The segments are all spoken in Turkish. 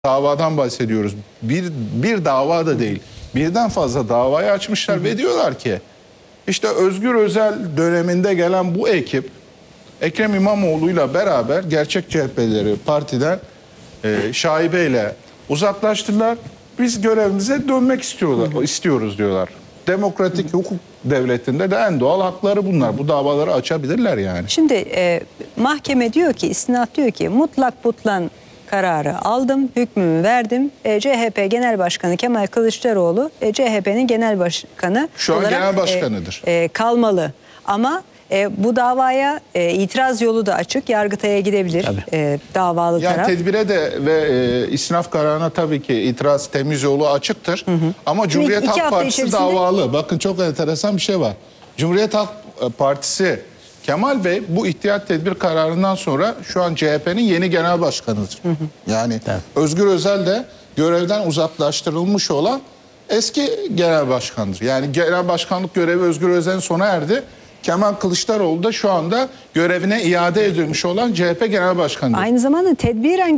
davadan bahsediyoruz. Bir dava da değil. Birden fazla davayı açmışlar ve diyorlar ki işte Özgür Özel döneminde gelen bu ekip Ekrem İmamoğlu'yla beraber gerçek CHP'leri partiden şaibeyle uzaklaştılar. Biz görevimize dönmek istiyoruz diyorlar. Demokratik hukuk devletinde de en doğal hakları bunlar. Bu davaları açabilirler yani. Şimdi mahkeme diyor ki, istinaf diyor ki mutlak butlan kararı aldım, hükmümü verdim. CHP Genel Başkanı Kemal Kılıçdaroğlu CHP'nin genel başkanı Şu an olarak genel başkanıdır. Kalmalı. Ama bu davaya itiraz yolu da açık. Yargıtay'a gidebilir davalı Yani taraf. tedbire de ve istinaf kararına tabii ki itiraz temiz yolu açıktır. Ama Cumhuriyet Halk Partisi davalı. Bakın çok enteresan bir şey var. Cumhuriyet Halk Partisi Kemal Bey bu ihtiyat tedbir kararından sonra şu an CHP'nin yeni genel başkanıdır. Yani evet. Özgür Özel de görevden uzaklaştırılmış olan eski genel başkandır. Yani genel başkanlık görevi Özgür Özel'in sona erdi. Kemal Kılıçdaroğlu da şu anda görevine iade edilmiş olan CHP Genel Başkanı'dır. Aynı zamanda tedbiren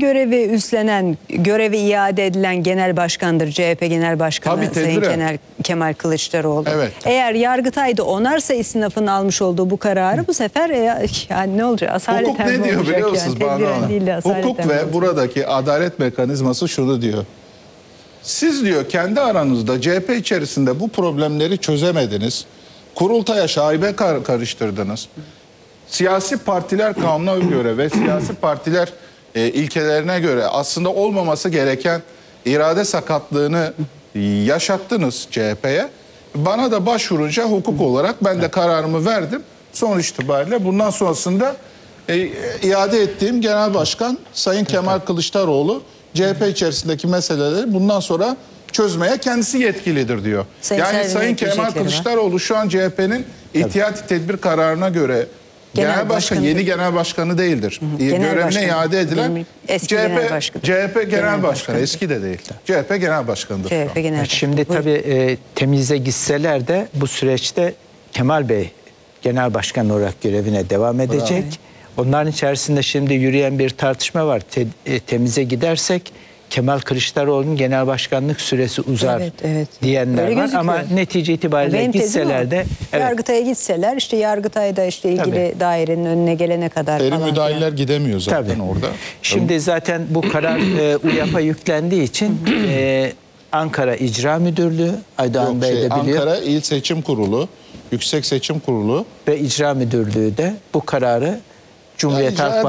görevi iade edilen genel başkandır CHP Genel Başkanı Sayın Kemal Kılıçdaroğlu. Evet. Eğer Yargıtay'da onarsa istinafın almış olduğu bu kararı bu sefer yani ne olacak? Asaleten hukuk ne diyor biliyor musunuz yani? Hukuk ve buradaki adalet mekanizması şunu diyor. Siz diyor kendi aranızda CHP içerisinde bu problemleri çözemediniz. Kurultaya şaibe karıştırdınız. Siyasi partiler kanuna göre ve siyasi partiler ilkelerine göre aslında olmaması gereken irade sakatlığını yaşattınız CHP'ye. Bana da başvurunca hukuk olarak ben de kararımı verdim. Sonuç itibariyle bundan sonrasında iade ettiğim Genel Başkan Sayın Kemal Kılıçdaroğlu CHP içerisindeki meseleleri bundan sonra çözmeye kendisi yetkilidir diyor. Sayın Kemal Kılıçdaroğlu şu an CHP'nin ihtiyati tedbir kararına göre genel başkan, yeni genel başkanı değildir. Görevine iade edilen CHP genel başkanı, eski de değil. CHP genel başkanıdır. Şimdi tabii temize gitseler de bu süreçte Kemal Bey genel başkan olarak görevine devam edecek. Onların içerisinde şimdi yürüyen bir tartışma var. Temize gidersek Kemal Kılıçdaroğlu'nun genel başkanlık süresi uzar diyenler var ama netice itibariyle gitseler de Yargıtay'a gitseler işte Yargıtay'da ilgili dairenin önüne gelene kadar falan. Müdahaleler gidemiyor zaten orada. Şimdi zaten bu karar UYAP'a yüklendiği için Ankara İcra Müdürlüğü, Aydoğan Bey de biliyor. Ankara İl Seçim Kurulu, Yüksek Seçim Kurulu ve İcra Müdürlüğü de bu kararı Cumhuriyet Halk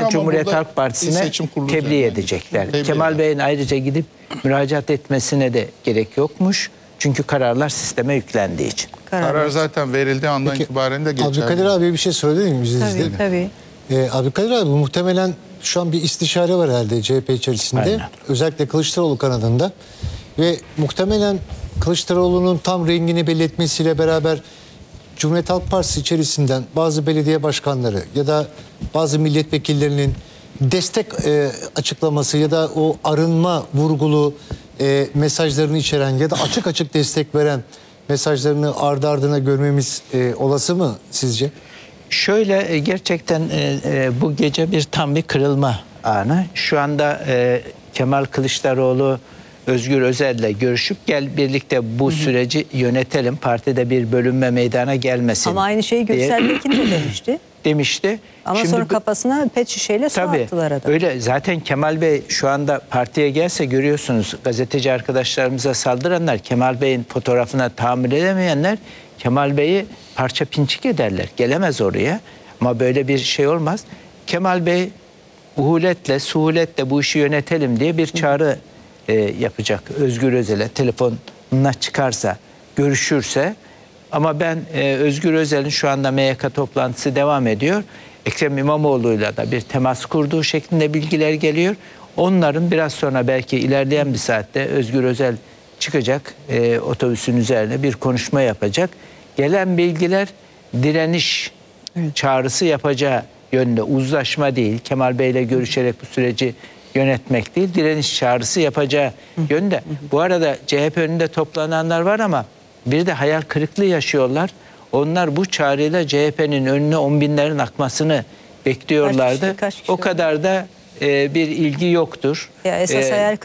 Partisi'ne tebliğ edecekler. Kemal Bey'in ayrıca gidip müracaat etmesine de gerek yokmuş. Çünkü kararlar sisteme yüklendiği için. Karar zaten verildiği andan itibaren de geçerli. Abdülkadir abi bir şey söyleyebilir miyim izleyicilerine? Tabii. Abdülkadir abi muhtemelen şu an bir istişare var herhalde CHP içerisinde. Aynen. Özellikle Kılıçdaroğlu kanadında. Ve muhtemelen Kılıçdaroğlu'nun tam rengini belirtmesiyle beraber Cumhuriyet Halk Partisi içerisinden bazı belediye başkanları ya da bazı milletvekillerinin destek açıklaması ya da o arınma vurgulu mesajlarını içeren ya da açık açık destek veren mesajlarını ardı ardına görmemiz olası mı sizce? Şöyle gerçekten bu gece tam bir kırılma anı. Şu anda Kemal Kılıçdaroğlu Özgür Özel'le görüşüp gel birlikte bu süreci yönetelim. Partide bir bölünme meydana gelmesin. Ama aynı şeyi Göksel Tekin de demişti. Demişti. Ama şimdi sonra kafasına pet şişeyle su attılar adam. Öyle zaten Kemal Bey şu anda partiye gelse görüyorsunuz gazeteci arkadaşlarımıza saldıranlar Kemal Bey'in fotoğrafına tahammül edemeyenler Kemal Bey'i parça pinçik ederler. Gelemez oraya. Ama böyle bir şey olmaz. Kemal Bey suhuletle bu işi yönetelim diye bir çağrı yapacak. Özgür Özel'e telefonuna çıkarsa, görüşürse ama ben Özgür Özel'in şu anda MYK toplantısı devam ediyor. Ekrem İmamoğlu'yla da bir temas kurduğu şeklinde bilgiler geliyor. Onların biraz sonra belki ilerleyen bir saatte Özgür Özel çıkacak otobüsün üzerine bir konuşma yapacak. Gelen bilgiler direniş çağrısı yapacağı yönde, uzlaşma değil. Kemal Bey'le görüşerek bu süreci yönetmek değil, direniş çağrısı yapacağı yönde. Bu arada CHP önünde toplananlar var ama bir de hayal kırıklığı yaşıyorlar. Onlar bu çağrıyla CHP'nin önüne 10 binlerin akmasını bekliyorlardı. O kadar da bir ilgi yoktur. Ya esas hayal